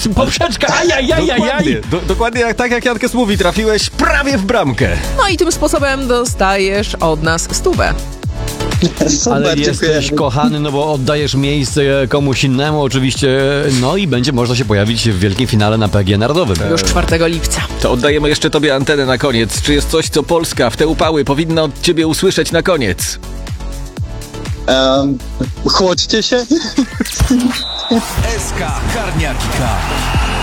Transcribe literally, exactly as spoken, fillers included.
poprzeczka, ajajajajaj. Dokładnie, do, dokładnie jak, tak jak Jankes mówi, trafiłeś prawie w bramkę. No i tym sposobem dostajesz od nas stówę. Super, Ale jesteś dziękuję. kochany, no bo oddajesz miejsce komuś innemu oczywiście, no i będzie można się pojawić w wielkim finale na P G Narodowym. Już czwartego lipca. To oddajemy jeszcze tobie antenę na koniec. Czy jest coś, co Polska w te upały powinna od ciebie usłyszeć na koniec? Um, chłodźcie się. S K Karniaki K.